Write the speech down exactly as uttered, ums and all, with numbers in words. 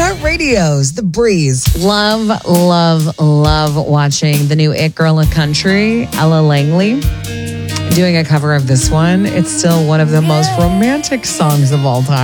iHeartRadio's The Breeze. Love, love, love watching the new It Girl in Country, Ella Langley, doing a cover of this one. It's still one of the most romantic songs of all time.